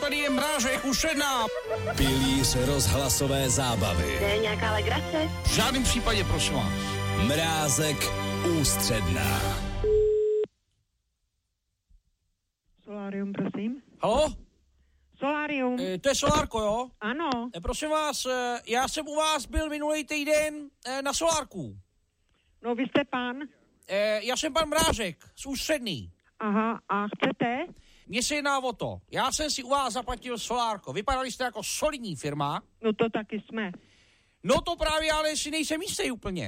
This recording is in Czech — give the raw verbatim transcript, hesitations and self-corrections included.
tady je Mrážek, Ušená. Pilíř rozhlasové zábavy. To je nějaká legrace? V žádném případě, prosím vás. Mrázek Ústředná. Solarium, prosím. Halo? Solarium. E, to je solárko, jo? Ano. E, prosím vás, e, já jsem u vás byl minulý týden e, na solárku. No, vy jste pan. E, já jsem pan Mrážek z Ústředný. Aha, a chcete? Mně se jedná o to. Já jsem si u vás zaplatil solárko. Vypadali jste jako solidní firma. No to taky jsme. No to právě, ale si nejsem jistý úplně.